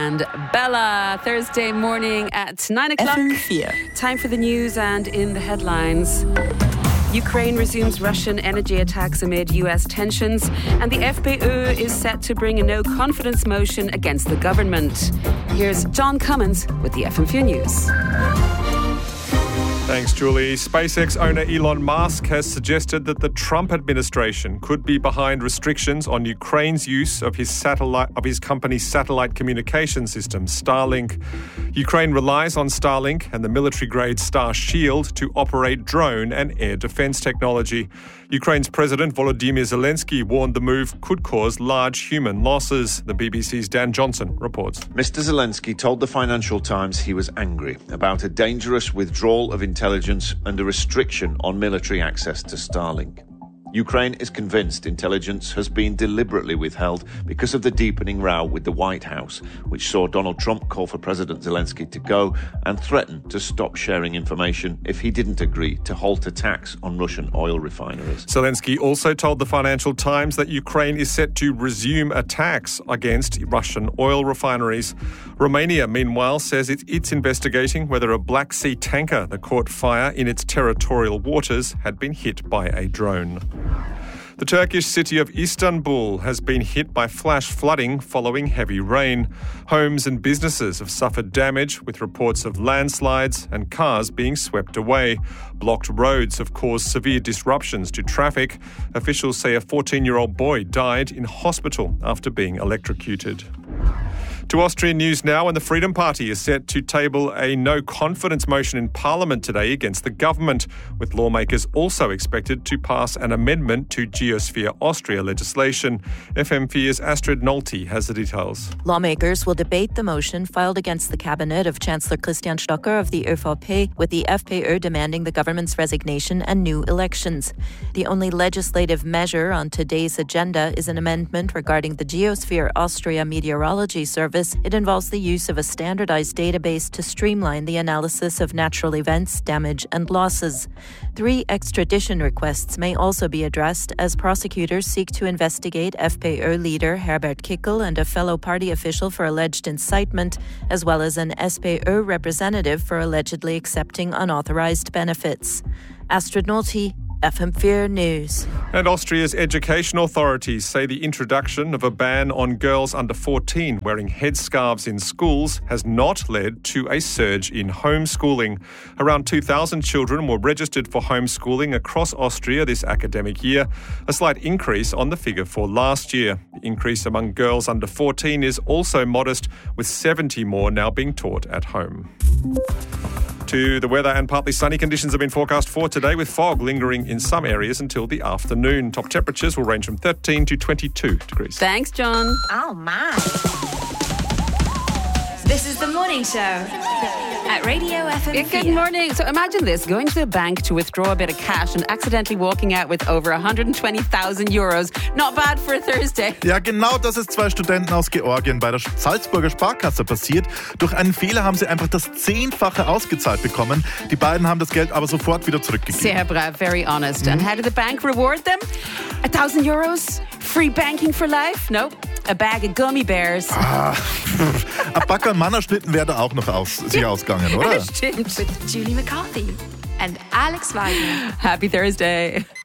and Bella. Thursday morning at 9 o'clock. FM4. Time for the news and in the headlines. Ukraine resumes Russian energy attacks amid US tensions, and the FPÖ is set to bring a no-confidence motion against the government. Here's John Cummins with the FM4 News. Thanks, Julie. SpaceX owner Elon Musk has suggested that the Trump administration could be behind restrictions on Ukraine's use of his company's satellite communication system, Starlink. Ukraine relies on Starlink and the military-grade Starshield to operate drone and air defense technology. Ukraine's President Volodymyr Zelensky warned the move could cause large human losses. The BBC's Dan Johnson reports. Mr. Zelensky told the Financial Times he was angry about a dangerous withdrawal of intelligence and a restriction on military access to Starlink. Ukraine is convinced intelligence has been deliberately withheld because of the deepening row with the White House, which saw Donald Trump call for President Zelensky to go and threaten to stop sharing information if he didn't agree to halt attacks on Russian oil refineries. Zelensky also told the Financial Times that Ukraine is set to resume attacks against Russian oil refineries. Romania, meanwhile, says it's investigating whether a Black Sea tanker that caught fire in its territorial waters had been hit by a drone. The Turkish city of Istanbul has been hit by flash flooding following heavy rain. Homes and businesses have suffered damage, with reports of landslides and cars being swept away. Blocked roads have caused severe disruptions to traffic. Officials say a 14-year-old boy died in hospital after being electrocuted. To Austrian news now, and the Freedom Party is set to table a no-confidence motion in Parliament today against the government, with lawmakers also expected to pass an amendment to Geosphere Austria legislation. FM4's Astrid Nolte has the details. Lawmakers will debate the motion filed against the cabinet of Chancellor Christian Stocker of the ÖVP, with the FPÖ demanding the government's resignation and new elections. The only legislative measure on today's agenda is an amendment regarding the Geosphere Austria Meteorology Service. It involves the use of a standardized database to streamline the analysis of natural events, damage and losses. 3 extradition requests may also be addressed as prosecutors seek to investigate FPÖ leader Herbert Kickl and a fellow party official for alleged incitement, as well as an SPÖ representative for allegedly accepting unauthorized benefits. Astrid Nolte, FM4 News. And Austria's education authorities say the introduction of a ban on girls under 14 wearing headscarves in schools has not led to a surge in homeschooling. Around 2,000 children were registered for homeschooling across Austria this academic year, a slight increase on the figure for last year. The increase among girls under 14 is also modest, with 70 more now being taught at home. To the weather, and partly sunny conditions have been forecast for today, with fog lingering in some areas until the afternoon. Top temperatures will range from 13 to 22 degrees. Thanks, John. Oh, my. This is the morning show at Radio FM4. Good morning. So imagine this, going to the bank to withdraw a bit of cash and accidentally walking out with over 120,000 euros. Not bad for a Thursday. Ja, genau das ist 2 Studenten aus Georgien bei der Salzburger Sparkasse passiert. Durch einen Fehler haben sie einfach das 10-fache ausgezahlt bekommen. Die beiden haben das Geld aber sofort wieder zurückgegeben. Sehr brav, very honest. And how did the bank reward them? 1,000 euros? Free banking for life? Nope. A bag of gummy bears. Ein Backer und Mannerschnitten wäre da auch noch sich ausgegangen, oder? Stimmt. With Julie McCarthy and Alex Wagner. Happy Thursday.